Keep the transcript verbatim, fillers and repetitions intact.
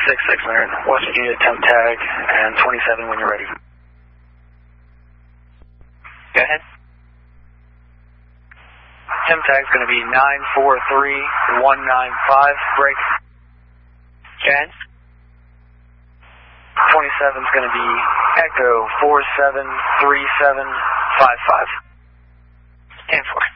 six six Leonard, West Virginia, temp tag, and twenty-seven when you're ready. Go ahead. Temp tag's going to be nine four three one nine five, break. Go ahead. twenty-seven's going to be Echo four seven three seven five five. ten four.